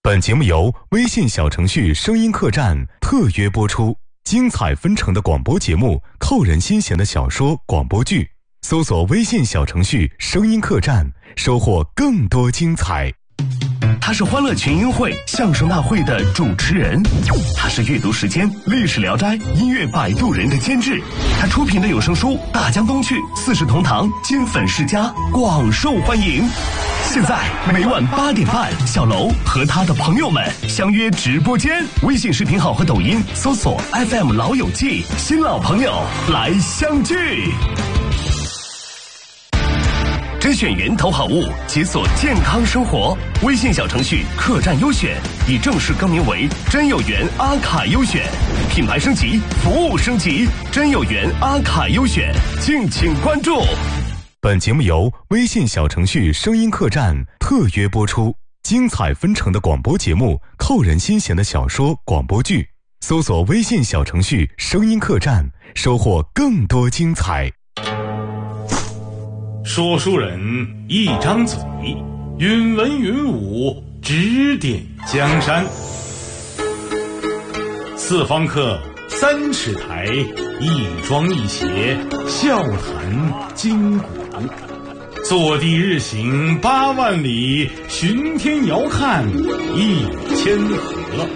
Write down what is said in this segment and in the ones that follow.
本节目由微信小程序声音客栈特约播出，精彩纷呈的广播节目，扣人心弦的小说广播剧，搜索微信小程序声音客栈，收获更多精彩。 他是欢乐群英会相声大会的主持人，他是阅读时间历史聊斋音乐摆渡人的监制，他出品的有声书《大江东去》《四世同堂》金粉世家广受欢迎。现在每晚8点半，小楼和他的朋友们相约直播间，微信视频号和抖音搜索 FM 老友记，新老朋友来相聚。甄选源投好物，解锁健康生活。微信小程序客栈优选已正式更名为真有缘阿卡优选，品牌升级，服务升级，真有缘阿卡优选，敬请关注。 本节目由微信小程序声音客栈特约播出，精彩纷呈的广播节目，扣人心弦的小说广播剧，搜索微信小程序声音客栈，收获更多精彩。 说书人一张嘴，云文云武，指点江山。四方客3尺台，一庄一谐，笑谈今古。坐地日行8万里，巡天遥看1000河。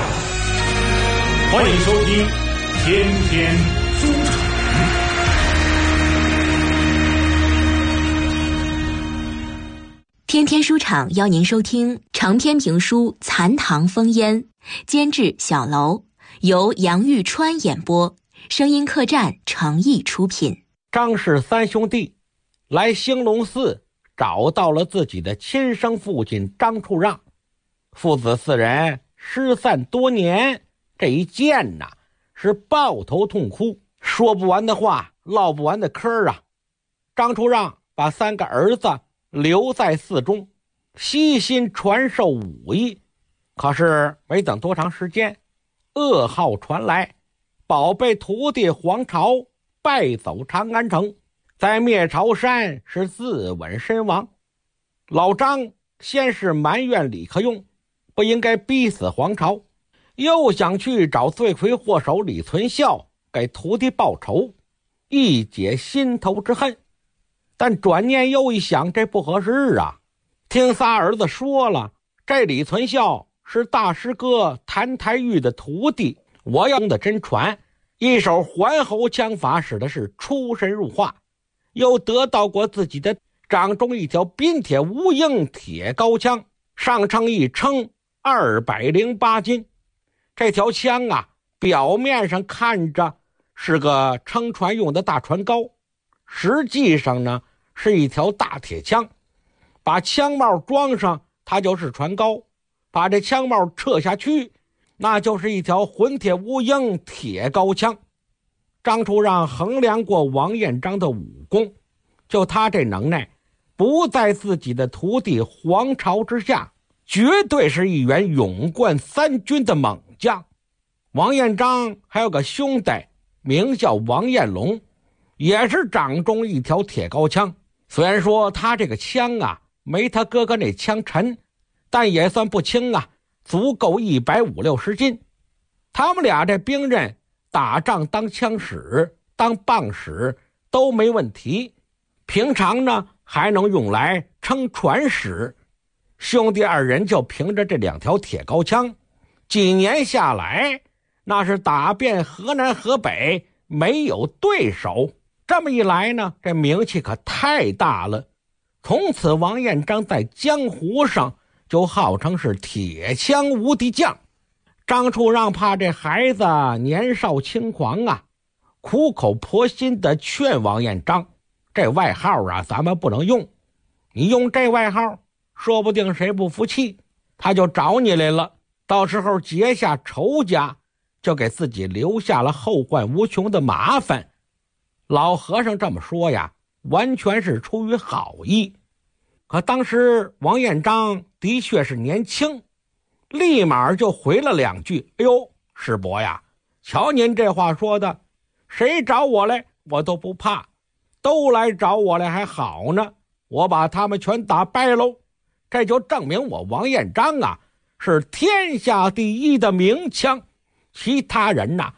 欢迎收听天天书场。 天天书场邀您收听长篇评书《残唐风烟》，监制小楼，由杨玉川演播，声音客栈诚意出品。 张氏3兄弟来兴隆寺找到了自己的亲生父亲张处让，父子4人失散多年，这一见呐，是抱头痛哭，说不完的话，唠不完的嗑啊。张处让把3个儿子留在寺中，悉心传授武艺。可是没等多长时间，噩耗传来，宝贝徒弟黄巢败走长安城，在灭朝山是自刎身亡。老张先是埋怨李克用不应该逼死黄巢，又想去找罪魁祸首李存孝给徒弟报仇，一解心头之恨。但转念又一想，这不合适啊。听仨儿子说了，这李存孝是大师哥谭台玉的徒弟，我要的真传，一手环喉枪法使的是出神入化，又得到过自己的掌中一条冰铁无影铁高枪，上称一称208斤。这条枪啊，表面上看着是个撑船用的大船篙，实际上呢是一条大铁枪。把枪帽装上，它就是船篙；把这枪帽撤下去，那就是一条混铁无影铁高枪。张处让衡量过王彦章的武功，就他这能耐，不在自己的徒弟黄巢之下，绝对是一员勇冠3军的猛将。王彦章还有个兄弟名叫王彦龙，也是掌中一条铁高枪。虽然说他这个枪啊没他哥哥那枪沉，但也算不轻啊，足够150-160斤。他们俩这兵刃打仗当枪使当棒使都没问题，平常呢还能用来撑船使。兄弟2人就凭着这2条铁高枪，几年下来那是打遍河南河北没有对手。这么一来呢，这名气可太大了。从此王彦章在江湖上就号称是铁枪无敌将。张处让怕这孩子年少轻狂啊，苦口婆心的劝王彦章，这外号啊咱们不能用，你用这外号说不定谁不服气，他就找你来了，到时候结下仇家，就给自己留下了后患无穷的麻烦。老和尚这么说呀，完全是出于好意。可当时王彦章的确是年轻，立马就回了2句：哎呦，师伯呀，瞧您这话说的，谁找我来我都不怕，都来找我来还好呢，我把他们全打败喽。这就证明我王彦章啊是天下第一的名枪，其他人呐